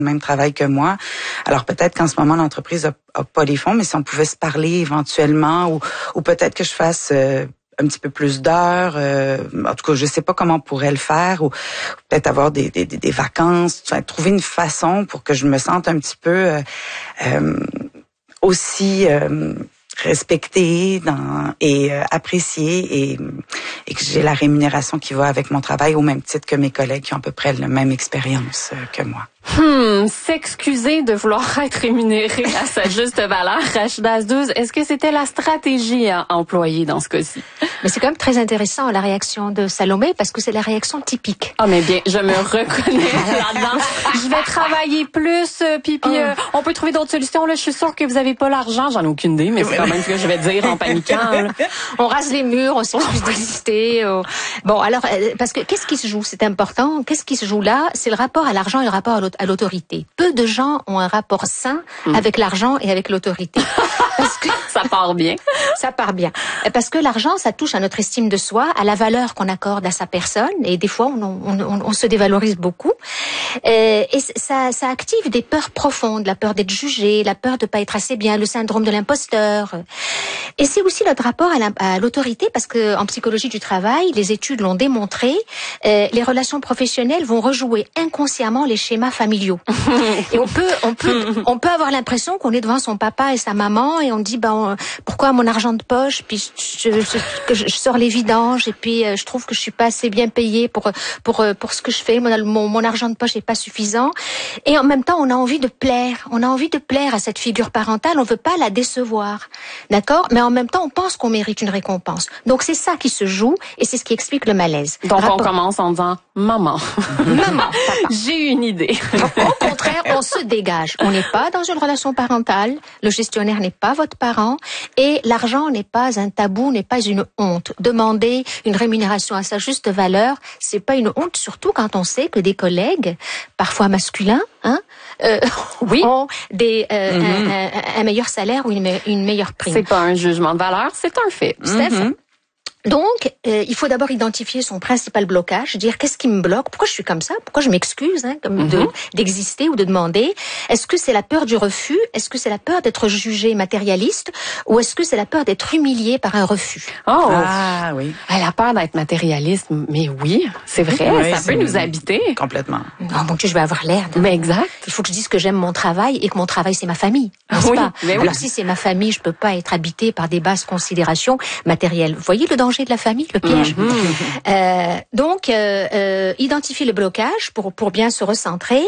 le même travail que moi. Alors peut-être qu'en ce moment, l'entreprise a pas les fonds, mais si on pouvait se parler éventuellement, ou peut-être que je fasse un petit peu plus d'heures. En tout cas, je sais pas comment on pourrait le faire, ou peut-être avoir des vacances, trouver une façon pour que je me sente un petit peu aussi respectée et appréciée, et que j'ai la rémunération qui va avec mon travail au même titre que mes collègues qui ont à peu près la même expérience que moi. S'excuser de vouloir être rémunéré à sa juste valeur, Rachida Azdouz, est-ce que c'était la stratégie à employer dans ce cas-ci? Mais c'est quand même très intéressant la réaction de Salomé parce que c'est la réaction typique. Ah mais bien, je me reconnais là-dedans. Je vais travailler plus, puis on peut trouver d'autres solutions. Là, je suis sûre que vous avez pas l'argent, j'en ai aucune idée, mais c'est quand même ce que je vais dire en paniquant. Là. On rase les murs, on s'excuse d'exister. Bon, alors parce que qu'est-ce qui se joue? C'est important. Qu'est-ce qui se joue là? C'est le rapport à l'argent et le rapport à l'autorité. Peu de gens ont un rapport sain avec l'argent et avec l'autorité. Parce que ça part bien. Ça part bien. Parce que l'argent, ça touche à notre estime de soi, à la valeur qu'on accorde à sa personne, et des fois on se dévalorise beaucoup. Et ça active des peurs profondes, la peur d'être jugé, la peur de pas être assez bien, le syndrome de l'imposteur. Et c'est aussi notre rapport à l'autorité, parce que en psychologie du travail, les études l'ont démontré, les relations professionnelles vont rejouer inconsciemment les schémas familiaux. Et on peut avoir l'impression qu'on est devant son papa et sa maman et on dit pourquoi mon argent de poche, puis je sors les vidanges et puis je trouve que je suis pas assez bien payée pour ce que je fais, mon argent de poche est pas suffisant, et en même temps on a envie de plaire à cette figure parentale, on veut pas la décevoir, d'accord, mais en même temps on pense qu'on mérite une récompense. Donc c'est ça qui se joue et c'est ce qui explique le malaise. Donc on commence en disant maman, papa, j'ai une idée. Au contraire, on se dégage. On n'est pas dans une relation parentale. Le gestionnaire n'est pas votre parent. Et l'argent n'est pas un tabou, n'est pas une honte. Demander une rémunération à sa juste valeur, c'est pas une honte, surtout quand on sait que des collègues, parfois masculins, ont un meilleur salaire ou une meilleure prime. C'est pas un jugement de valeur, c'est un fait. C'est un fait. Donc, il faut d'abord identifier son principal blocage, dire qu'est-ce qui me bloque, pourquoi je suis comme ça, pourquoi je m'excuse d'exister ou de demander. Est-ce que c'est la peur du refus? Est-ce que c'est la peur d'être jugé matérialiste? Ou est-ce que c'est la peur d'être humilié par un refus? Ah oui. La peur d'être matérialiste, mais oui, c'est vrai, oui, ça peut nous habiter. Complètement. Non, mon Dieu, je vais avoir l'air de... Mais exact. Il faut que je dise que j'aime mon travail et que mon travail, c'est ma famille, n'est-ce pas? Alors si c'est ma famille, je peux pas être habitée par des basses considérations matérielles. Vous voyez le danger de la famille, le piège. Donc, identifier le blocage pour bien se recentrer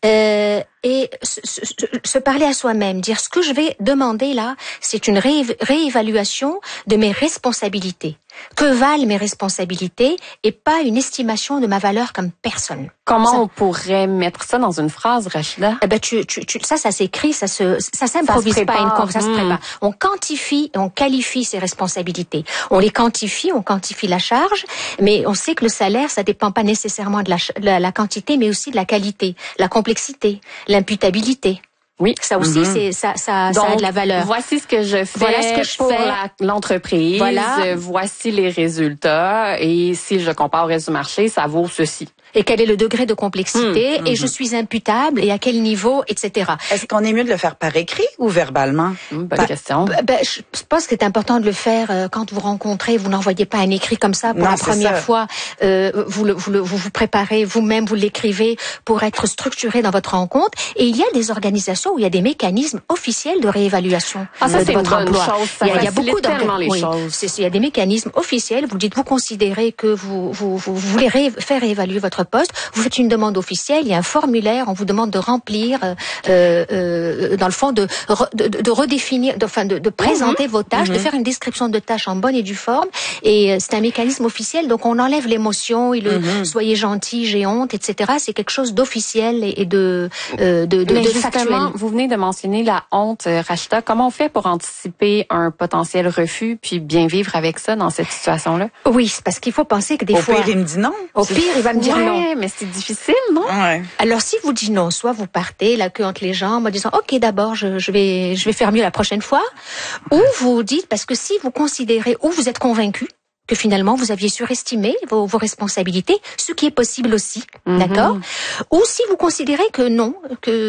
et se parler à soi-même, dire ce que je vais demander là, c'est une réévaluation de mes responsabilités. Que valent mes responsabilités et pas une estimation de ma valeur comme personne. Comment on pourrait mettre ça dans une phrase, Rachida? Ça s'écrit, ça s'improvise pas, ça se prépare. On quantifie et on qualifie ses responsabilités. On les quantifie, on quantifie la charge, mais on sait que le salaire, ça dépend pas nécessairement de la quantité, mais aussi de la qualité, la complexité, l'imputabilité. Oui, ça aussi, ça a de la valeur. Voici ce que je fais pour l'entreprise. Voilà. Voici les résultats. Et si je compare au reste du marché, ça vaut ceci. Et quel est le degré de complexité, et je suis imputable, et à quel niveau, etc. Est-ce qu'on est mieux de le faire par écrit ou verbalement? Bonne question. Je pense que c'est important de le faire quand vous rencontrez, vous n'envoyez pas un écrit comme ça pour la première fois. Vous préparez vous-même, vous l'écrivez pour être structuré dans votre rencontre. Et il y a des organisations où il y a des mécanismes officiels de réévaluation de votre emploi. Chose, il y a beaucoup choses. Il y a des mécanismes officiels. Vous dites, vous considérez que vous voulez faire réévaluer votre poste, vous faites une demande officielle, il y a un formulaire, on vous demande de remplir, dans le fond, de redéfinir, de présenter vos tâches, de faire une description de tâches en bonne et due forme. Et c'est un mécanisme officiel, donc on enlève l'émotion et le soyez gentil, j'ai honte, etc. C'est quelque chose d'officiel et de factuel. Vous venez de mentionner la honte, Rachida. Comment on fait pour anticiper un potentiel refus puis bien vivre avec ça dans cette situation-là? Oui, c'est parce qu'il faut penser que des fois... Au pire, il me dit non. Au pire, il va me dire non. Mais c'est difficile, non? Ouais. Alors, si vous dites non, soit vous partez la queue entre les jambes en disant, OK, d'abord, je vais faire mieux la prochaine fois. Ou vous dites, parce que si vous considérez, ou vous êtes convaincu que finalement vous aviez surestimé vos responsabilités, ce qui est possible aussi, d'accord? Ou si vous considérez que non, que